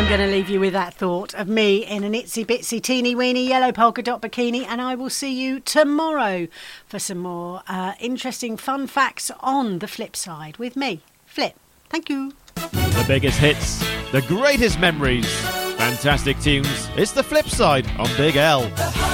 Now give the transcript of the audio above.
going to leave you with that thought of me in an itsy bitsy teeny weeny yellow polka dot bikini, and I will see you tomorrow for some more interesting fun facts on the flip side with me, Flip. Thank you. The biggest hits, the greatest memories, fantastic tunes. It's the flip side on Big L.